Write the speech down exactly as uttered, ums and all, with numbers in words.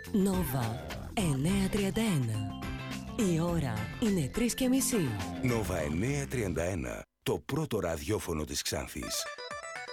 Νόβα εννιακόσια τριάντα ένα. Η ώρα είναι τρεις και μισή. Νόβα εννιακόσια τριάντα ένα. Το πρώτο ραδιόφωνο της Ξάνθης.